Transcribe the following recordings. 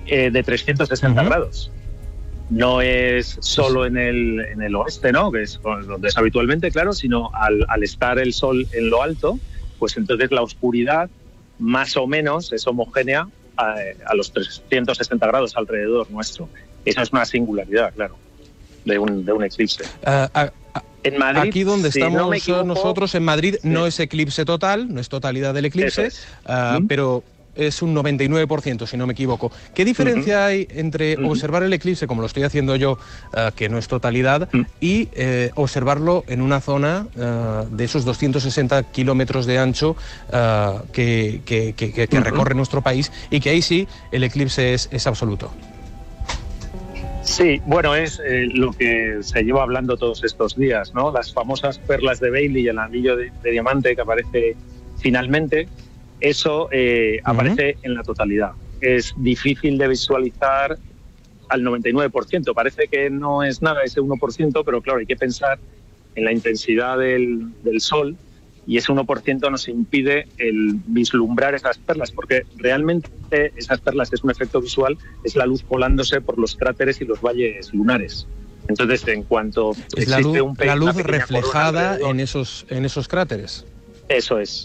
de 360 grados. No es solo en el oeste, ¿no? Que es donde es habitualmente, claro, sino al estar el sol en lo alto, pues entonces la oscuridad más o menos es homogénea a los 360 grados alrededor nuestro. Esa es una singularidad, claro, de un eclipse. En Madrid, aquí donde estamos no me equivoco, nosotros, en Madrid, no es eclipse total, no es totalidad del eclipse, pero es un 99%, si no me equivoco. ¿Qué diferencia hay entre observar el eclipse, como lo estoy haciendo yo, que no es totalidad, y observarlo en una zona de esos 260 kilómetros de ancho que recorre nuestro país, y que ahí sí el eclipse es absoluto? Sí, bueno, es lo que se lleva hablando todos estos días, ¿no? Las famosas perlas de Bailey y el anillo de diamante que aparece finalmente, eso aparece en la totalidad. Es difícil de visualizar al 99%. Parece que no es nada ese 1%, pero claro, hay que pensar en la intensidad del sol, y ese 1% nos impide el vislumbrar esas perlas, porque realmente esas perlas es un efecto visual, es la luz colándose por los cráteres y los valles lunares. Entonces, en cuanto es la luz reflejada en esos cráteres. Eso es.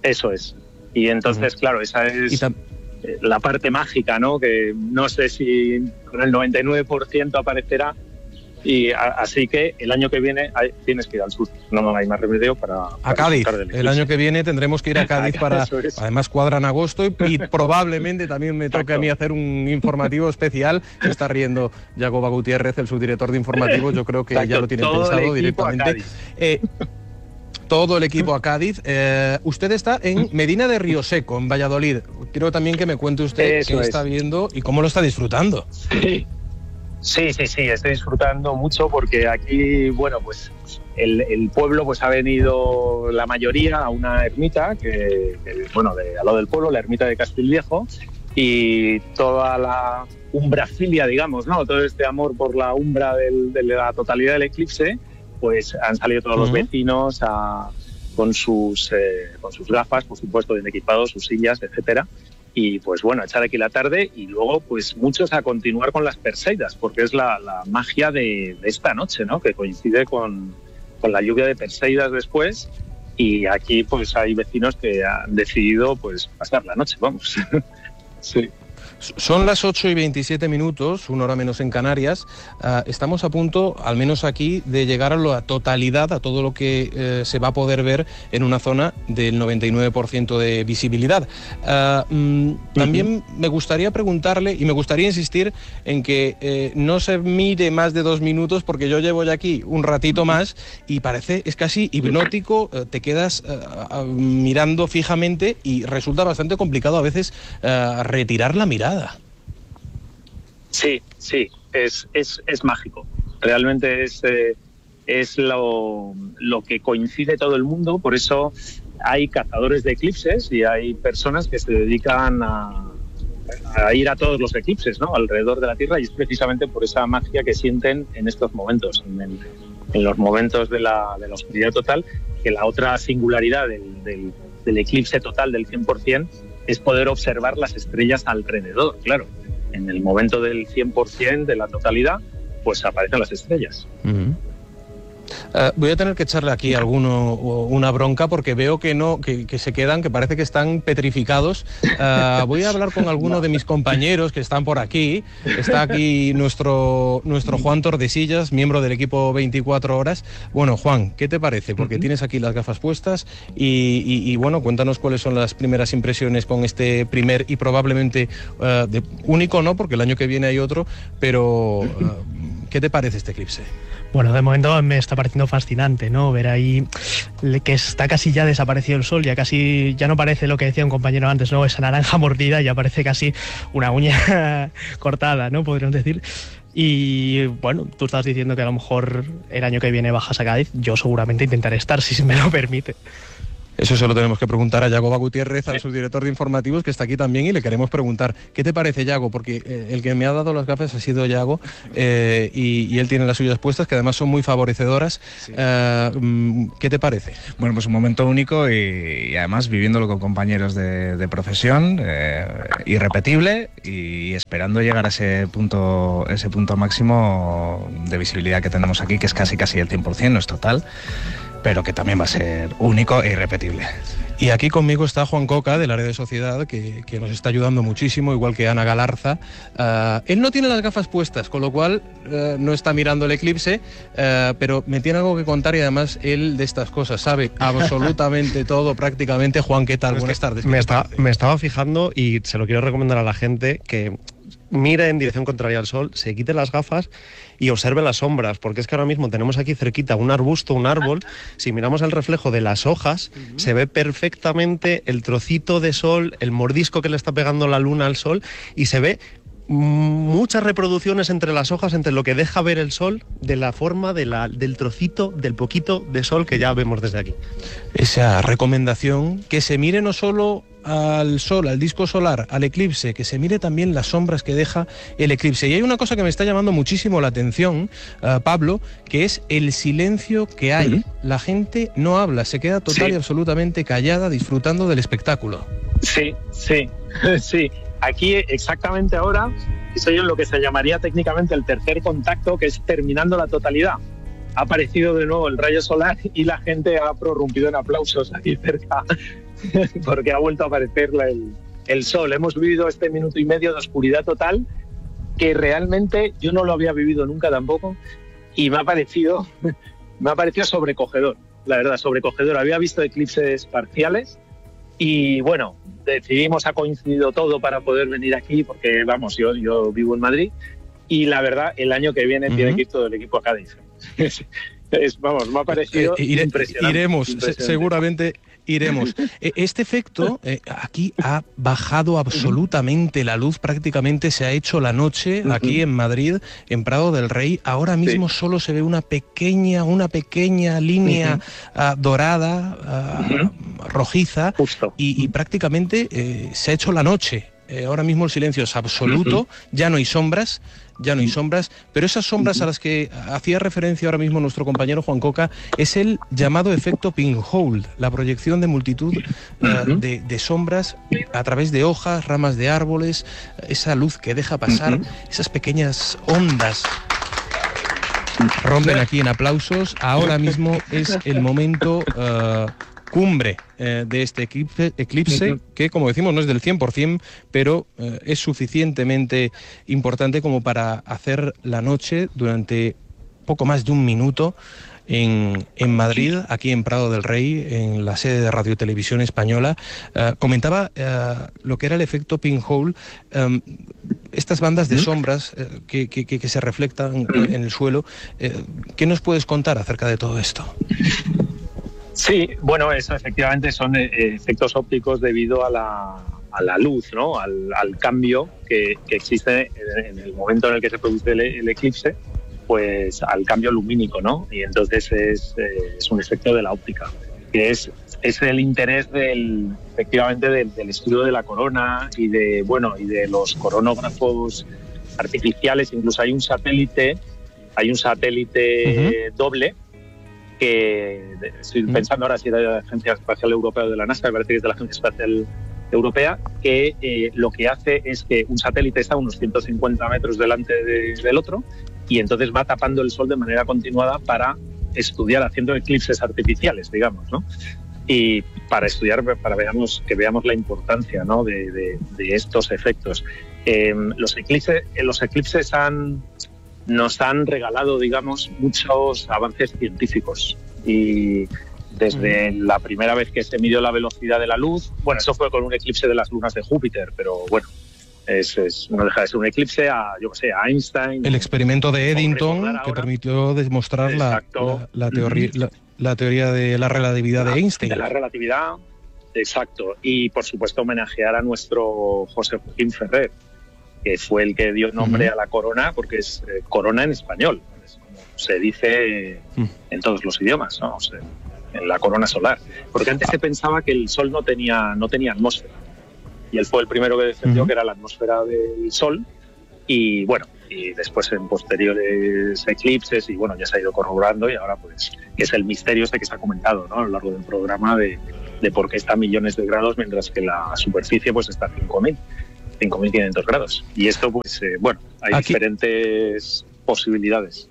Y entonces, claro, esa es la parte mágica, ¿no? Que no sé si con el 99% aparecerá. Y así que el año que viene tienes que ir al sur. No hay más remedio para Cádiz. El año que viene tendremos que ir a Cádiz para... Además cuadra en agosto y probablemente también me toque a mí hacer un informativo especial. Está riendo Yagoba Gutiérrez, el subdirector de informativos. Yo creo que ya lo tiene pensado directamente. Todo el equipo a Cádiz. Usted está en Medina de Río Seco, en Valladolid. Quiero también que me cuente usted qué está viendo y cómo lo está disfrutando. Sí, estoy disfrutando mucho porque aquí, bueno, pues el pueblo pues ha venido la mayoría a una ermita que al lado del pueblo, la ermita de Castilviejo, y toda la umbrafilia, digamos, ¿no? Todo este amor por la umbra de la totalidad del eclipse, pues han salido todos los vecinos con sus gafas, por supuesto, bien equipados, sus sillas, etcétera. Y pues bueno, echar aquí la tarde, y luego pues muchos a continuar con las Perseidas, porque es la magia de esta noche, ¿no? Que coincide con la lluvia de Perseidas después, y aquí pues hay vecinos que han decidido pues pasar la noche, vamos. Sí. Son las 8:27, una hora menos en Canarias. Estamos a punto, al menos aquí, de llegar a la totalidad, a todo lo que se va a poder ver en una zona del 99% de visibilidad. También me gustaría preguntarle, y me gustaría insistir en que no se mire más de 2 minutos, porque yo llevo ya aquí un ratito más y es casi hipnótico. Te quedas mirando fijamente y resulta bastante complicado a veces retirar la mirada. Sí, es mágico. Realmente es lo que coincide todo el mundo. Por eso hay cazadores de eclipses y hay personas que se dedican a ir a todos los eclipses, ¿no? Alrededor de la Tierra, y es precisamente por esa magia que sienten en estos momentos, en los momentos de la oscuridad total, que la otra singularidad del eclipse total del 100% es poder observar las estrellas alrededor, claro. En el momento del 100% de la totalidad, pues aparecen las estrellas. Voy a tener que echarle aquí una bronca, porque veo que se quedan, que parece que están petrificados. Voy a hablar con alguno de mis compañeros que están por aquí. Está aquí nuestro Juan Tordesillas, miembro del equipo 24 horas. Bueno, Juan, ¿qué te parece? Porque tienes aquí las gafas puestas y bueno, cuéntanos cuáles son las primeras impresiones con este primer y probablemente único, ¿no? Porque el año que viene hay otro, pero ¿qué te parece este eclipse? Bueno, de momento me está pareciendo fascinante, ¿no? Ver ahí que está casi ya desaparecido el sol, ya no parece lo que decía un compañero antes, ¿no? Esa naranja mordida, ya parece casi una uña cortada, ¿no? Podríamos decir. Y bueno, tú estás diciendo que a lo mejor el año que viene bajas a Cádiz. Yo seguramente intentaré estar, si me lo permite. Eso se lo tenemos que preguntar a Yago Gutiérrez, al subdirector de informativos, que está aquí también, y le queremos preguntar, ¿qué te parece, Yago? Porque el que me ha dado las gafas ha sido Yago, y él tiene las suyas puestas, que además son muy favorecedoras. Sí. ¿Qué te parece? Bueno, pues un momento único y además viviéndolo con compañeros de profesión, irrepetible, y esperando llegar a ese punto máximo de visibilidad que tenemos aquí, que es casi el 100%, no es total, pero que también va a ser único e irrepetible. Y aquí conmigo está Juan Coca, del área de sociedad, que nos está ayudando muchísimo, igual que Ana Galarza. Él no tiene las gafas puestas, con lo cual no está mirando el eclipse, pero me tiene algo que contar, y además él de estas cosas sabe absolutamente todo, prácticamente. Juan, ¿qué tal? Buenas tardes. Me estaba fijando, y se lo quiero recomendar a la gente, que mire en dirección contraria al sol, se quite las gafas y observe las sombras, porque es que ahora mismo tenemos aquí cerquita un arbusto, un árbol. Si miramos el reflejo de las hojas, se ve perfectamente el trocito de sol, el mordisco que le está pegando la luna al sol, y se ve muchas reproducciones entre las hojas, entre lo que deja ver el sol, de la forma del trocito, del poquito de sol que ya vemos desde aquí. Esa recomendación, que se mire no solo al sol, al disco solar, al eclipse, que se mire también las sombras que deja el eclipse. Y hay una cosa que me está llamando muchísimo la atención, Pablo, que es el silencio que hay. La gente no habla, se queda total y absolutamente callada, disfrutando del espectáculo. Sí. Aquí exactamente ahora estoy en lo que se llamaría técnicamente el tercer contacto, que es terminando la totalidad. Ha aparecido de nuevo el rayo solar y la gente ha prorrumpido en aplausos aquí cerca, porque ha vuelto a aparecer el sol. Hemos vivido este minuto y medio de oscuridad total, que realmente yo no lo había vivido nunca tampoco, y me ha parecido sobrecogedor, la verdad, sobrecogedor. Había visto eclipses parciales y bueno, decidimos, ha coincidido todo para poder venir aquí, porque vamos, yo vivo en Madrid, y la verdad, el año que viene tiene que ir todo el equipo a Cádiz. Vamos, me ha parecido impresionante. Iremos, seguramente iremos. Este efecto aquí ha bajado absolutamente la luz, prácticamente se ha hecho la noche aquí en Madrid, en Prado del Rey. Ahora mismo solo se ve una pequeña línea dorada, rojiza, y prácticamente se ha hecho la noche. Ahora mismo el silencio es absoluto, ya no hay sombras, pero esas sombras a las que hacía referencia ahora mismo nuestro compañero Juan Coca es el llamado efecto pinhole, la proyección de multitud de sombras a través de hojas, ramas de árboles, esa luz que deja pasar, esas pequeñas ondas rompen aquí en aplausos. Ahora mismo es el momento cumbre de este eclipse, que como decimos no es del 100%, pero es suficientemente importante como para hacer la noche durante poco más de un minuto en Madrid, aquí en Prado del Rey, en la sede de Radio Televisión Española. Comentaba lo que era el efecto pinhole, estas bandas de sombras que se reflectan en el suelo. ¿Qué nos puedes contar acerca de todo esto? Sí, bueno, eso efectivamente son efectos ópticos debido a la luz, ¿no? Al cambio que existe en el momento en el que se produce el eclipse, pues al cambio lumínico, ¿no? Y entonces es un efecto de la óptica, que es el interés efectivamente del estudio de la corona y de los coronógrafos artificiales. Incluso hay un satélite doble, que estoy pensando ahora si era de la Agencia Espacial Europea o de la NASA, me parece que es de la Agencia Espacial Europea, que lo que hace es que un satélite está a unos 150 metros delante del otro, y entonces va tapando el sol de manera continuada para estudiar, haciendo eclipses artificiales, digamos, ¿no? Y para estudiar, para que veamos la importancia, ¿no? de estos efectos. Los eclipses nos han regalado, digamos, muchos avances científicos, y desde la primera vez que se midió la velocidad de la luz, bueno, eso fue con un eclipse de las lunas de Júpiter, pero bueno, no deja de ser un eclipse a Einstein. El experimento de Eddington, que permitió demostrar la teoría de la relatividad de Einstein. De la relatividad, exacto. Y, por supuesto, homenajear a nuestro José Joaquín Ferrer, que fue el que dio nombre a la corona, porque es corona en español, es como se dice en todos los idiomas, ¿no? O sea, la corona solar. Porque antes se pensaba que el Sol no tenía atmósfera. Y él fue el primero que defendió que era la atmósfera del Sol. Y bueno, y después en posteriores eclipses, y bueno, ya se ha ido corroborando, y ahora pues es el misterio que se ha comentado, ¿no?, a lo largo del programa de por qué está a millones de grados mientras que la superficie pues está a 5.500 grados. Y esto pues bueno, hay diferentes posibilidades.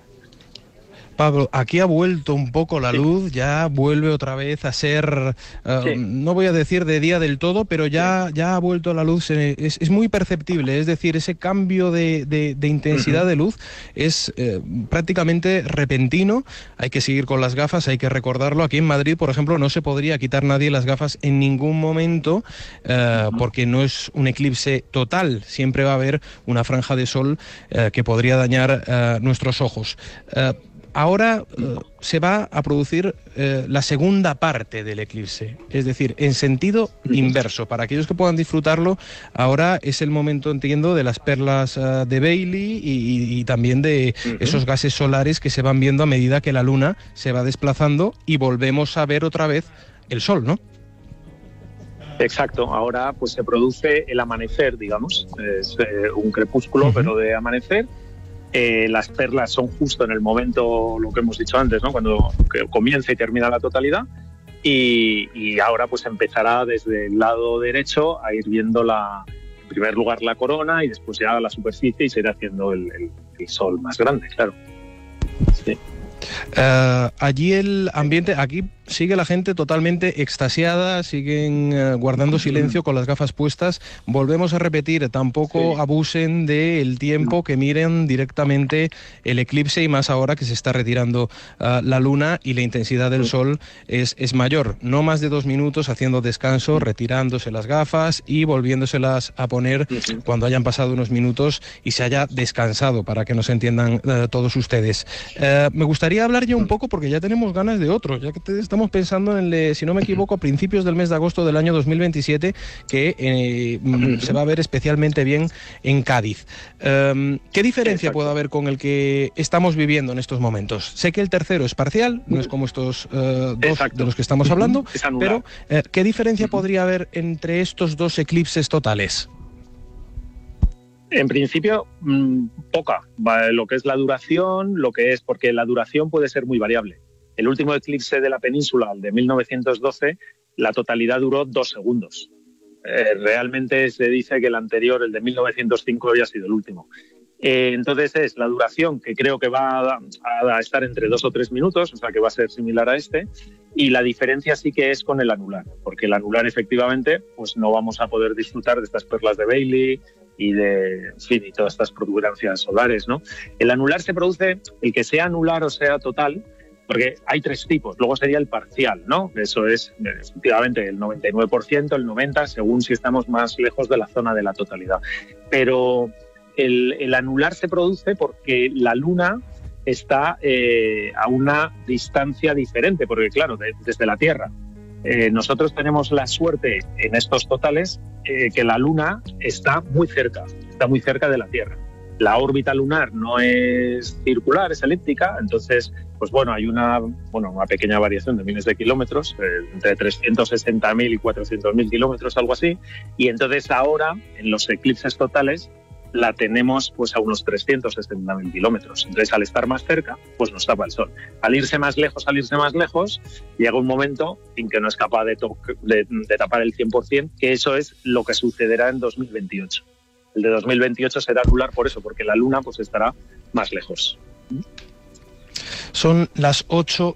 Pablo, aquí ha vuelto un poco la luz, ya vuelve otra vez a ser, no voy a decir de día del todo, pero ya ha vuelto la luz, es muy perceptible, es decir, ese cambio de intensidad de luz es prácticamente repentino. Hay que seguir con las gafas, hay que recordarlo. Aquí en Madrid, por ejemplo, no se podría quitar nadie las gafas en ningún momento porque no es un eclipse total, siempre va a haber una franja de sol que podría dañar nuestros ojos. Ahora se va a producir la segunda parte del eclipse, es decir, en sentido inverso. Para aquellos que puedan disfrutarlo, ahora es el momento, entiendo, de las perlas de Bailey y también de esos gases solares que se van viendo a medida que la luna se va desplazando y volvemos a ver otra vez el sol, ¿no? Exacto, ahora pues se produce el amanecer, digamos, es un crepúsculo pero de amanecer. Las perlas son justo en el momento, lo que hemos dicho antes, ¿no?, cuando comienza y termina la totalidad, y ahora pues empezará desde el lado derecho a ir viendo en primer lugar la corona y después ya la superficie, y se irá haciendo el sol más grande, claro. Sí. Allí el ambiente, aquí sigue la gente totalmente extasiada, siguen guardando silencio con las gafas puestas. Volvemos a repetir, tampoco abusen del tiempo, que miren directamente el eclipse, y más ahora que se está retirando la luna y la intensidad del sol es mayor. No más de 2 minutos haciendo descanso, retirándose las gafas y volviéndoselas a poner cuando hayan pasado unos minutos y se haya descansado, para que nos entiendan todos ustedes. Me gustaría hablar ya un poco, porque ya tenemos ganas de otro, ya que estamos pensando en el, si no me equivoco, a principios del mes de agosto del año 2027, que se va a ver especialmente bien en Cádiz. ¿Qué diferencia puede haber con el que estamos viviendo en estos momentos? Sé que el tercero es parcial, no es como estos dos de los que estamos hablando, pero ¿qué diferencia podría haber entre estos dos eclipses totales? En principio, poca. Lo que es la duración, porque la duración puede ser muy variable. El último eclipse de la península, el de 1912, la totalidad duró 2 segundos. Realmente se dice que el anterior, el de 1905, había sido el último. Entonces es la duración, que creo que va a estar entre 2 o 3 minutos, o sea que va a ser similar a este, y la diferencia sí que es con el anular, porque el anular efectivamente pues no vamos a poder disfrutar de estas perlas de Bailey y y todas estas protuberancias solares, ¿no? El anular se produce, el que sea anular o sea total, porque hay 3 tipos. Luego sería el parcial, ¿no? Eso es efectivamente el 99%, el 90%, según si estamos más lejos de la zona de la totalidad. Pero el anular se produce porque la luna está a una distancia diferente, porque claro, desde la Tierra. Nosotros tenemos la suerte en estos totales que la luna está muy cerca de la Tierra. La órbita lunar no es circular, es elíptica, entonces, pues bueno, hay una pequeña variación de miles de kilómetros, entre 360.000 y 400.000 kilómetros, algo así, y entonces ahora, en los eclipses totales, la tenemos pues a unos 360.000 kilómetros. Entonces, al estar más cerca, pues nos tapa el sol. Al irse más lejos, llega un momento en que no es capaz de tapar el 100%, que eso es lo que sucederá en 2028. El de 2028 será anular por eso, porque la luna pues estará más lejos. Son las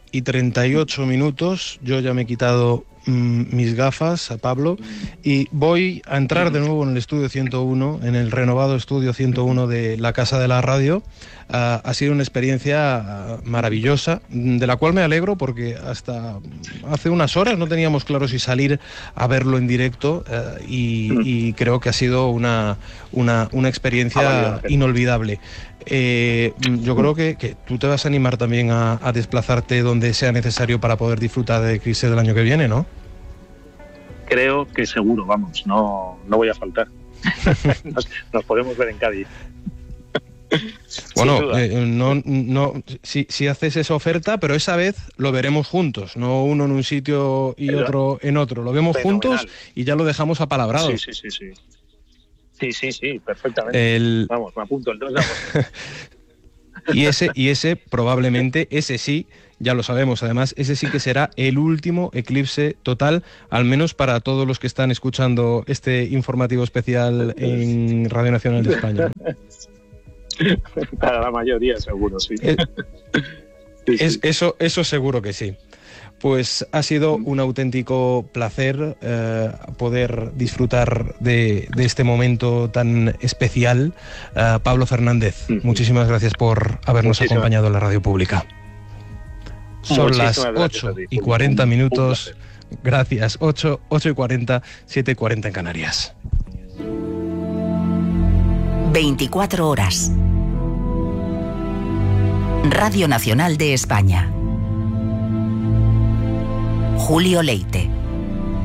8:38. Yo ya me he quitado mis gafas, a Pablo, y voy a entrar de nuevo en el estudio 101, en el renovado estudio 101 de la Casa de la Radio. Ha sido una experiencia maravillosa, de la cual me alegro, porque hasta hace unas horas no teníamos claro si salir a verlo en directo, y creo que ha sido una experiencia inolvidable. Yo creo que tú te vas a animar también a desplazarte donde sea necesario para poder disfrutar de Eclipse del año que viene, ¿no? Creo que seguro, vamos, no voy a faltar. nos podemos ver en Cádiz. Bueno, si haces esa oferta, pero esa vez lo veremos juntos, no uno en un sitio y otro en otro. Lo vemos fenomenal. juntos y ya lo dejamos apalabrado. Sí, perfectamente. Vamos, me apunto el 2 de agosto. Y ese probablemente, ese sí, ya lo sabemos, además, ese sí que será el último eclipse total, al menos para todos los que están escuchando este informativo especial en Radio Nacional de España. Para la mayoría, seguro, sí. Eso seguro que sí. Pues ha sido un auténtico placer poder disfrutar de este momento tan especial. Pablo Fernández, muchísimas gracias por habernos acompañado en la radio pública. Son las 8:40. Gracias, 8:40, 7:40 en Canarias. 24 horas. Radio Nacional de España. Julio Leite.